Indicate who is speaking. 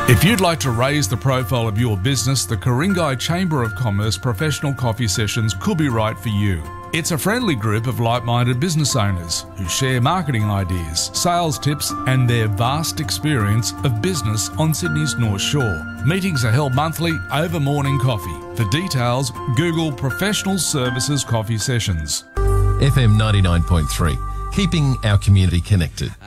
Speaker 1: If you'd like to raise the profile of your business, the Ku-ring-gai Chamber of Commerce Professional Coffee Sessions could be right for you. It's a friendly group of like-minded business owners who share marketing ideas, sales tips and their vast experience of business on Sydney's North Shore. Meetings are held monthly over morning coffee. For details, Google Professional Services Coffee Sessions.
Speaker 2: FM 99.3, keeping our community connected.